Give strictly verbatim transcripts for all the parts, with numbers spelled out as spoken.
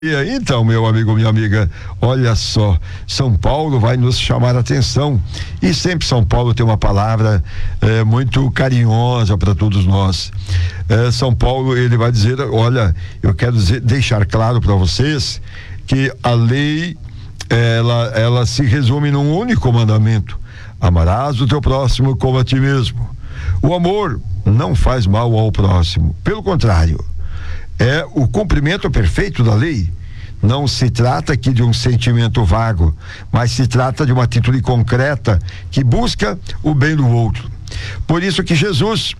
Então, meu amigo, minha amiga, olha só, São Paulo vai nos chamar a atenção, e sempre São Paulo tem uma palavra é, muito carinhosa para todos nós. É, São Paulo, ele vai dizer, olha, eu quero dizer, deixar claro para vocês que a lei, ela, ela se resume num único mandamento: amarás o teu próximo como a ti mesmo. O amor não faz mal ao próximo, pelo contrário, é o cumprimento perfeito da lei. Não se trata aqui de um sentimento vago, mas se trata de uma atitude concreta que busca o bem do outro. Por isso que Jesus,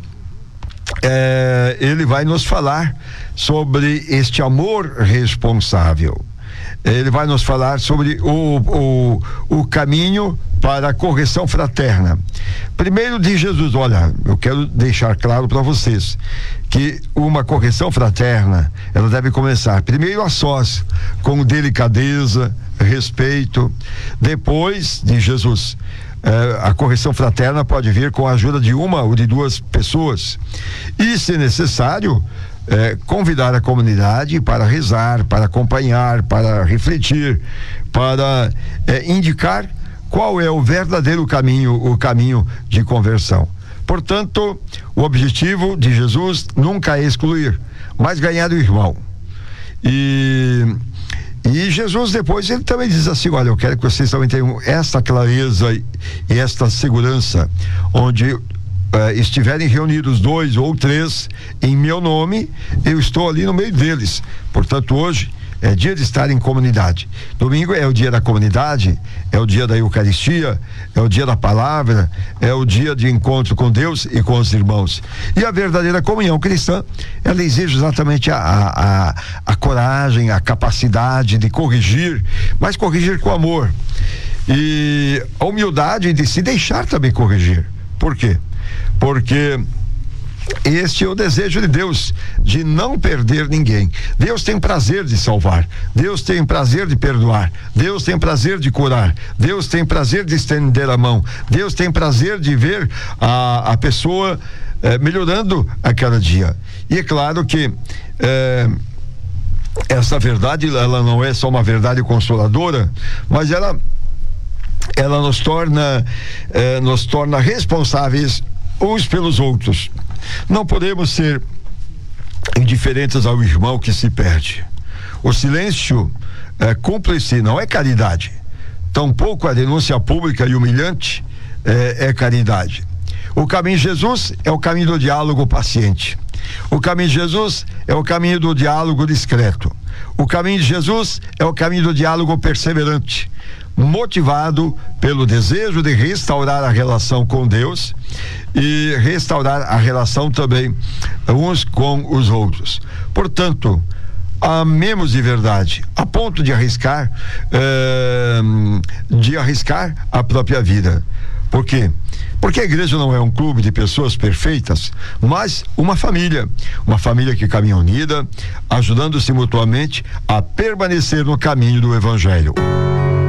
é, ele vai nos falar sobre este amor responsável. Ele vai nos falar sobre o, o, o caminho para a correção fraterna. Primeiro diz Jesus, olha, eu quero deixar claro para vocês que uma correção fraterna, ela deve começar primeiro a sós, com delicadeza, respeito. Depois, diz Jesus, eh, a correção fraterna pode vir com a ajuda de uma ou de duas pessoas. E, se necessário, É, convidar a comunidade para rezar, para acompanhar, para refletir, para é, indicar qual é o verdadeiro caminho, o caminho de conversão. Portanto, o objetivo de Jesus nunca é excluir, mas ganhar o irmão. E, e Jesus depois, ele também diz assim, olha, eu quero que vocês também tenham esta clareza e, e esta segurança, onde Uh, estiverem reunidos dois ou três em meu nome, eu estou ali no meio deles. Portanto, hoje é dia de estar em comunidade. Domingo é o dia da comunidade, é o dia da Eucaristia, é o dia da palavra, é o dia de encontro com Deus e com os irmãos. E a verdadeira comunhão cristã, ela exige exatamente a, a, a coragem, a capacidade de corrigir, mas corrigir com amor. E a humildade de se deixar também corrigir. Por quê? Porque este é o desejo de Deus, de não perder ninguém. Deus tem prazer de salvar, Deus tem prazer de perdoar, Deus tem prazer de curar, Deus tem prazer de estender a mão, Deus tem prazer de ver a, a pessoa eh, melhorando a cada dia. E é claro que eh, essa verdade, ela não é só uma verdade consoladora, mas ela ela nos torna eh, nos torna responsáveis uns pelos outros. Não podemos ser indiferentes ao irmão que se perde. O silêncio é, cúmplice não é caridade, tampouco a denúncia pública e humilhante é, é caridade. O caminho de Jesus é o caminho do diálogo paciente. O caminho de Jesus é o caminho do diálogo discreto. O caminho de Jesus é o caminho do diálogo perseverante, motivado pelo desejo de restaurar a relação com Deus e restaurar a relação também uns com os outros. Portanto, amemos de verdade, a ponto de arriscar eh, de arriscar a própria vida. Por quê? Porque a igreja não é um clube de pessoas perfeitas, mas uma família, uma família que caminha unida, ajudando-se mutuamente a permanecer no caminho do Evangelho.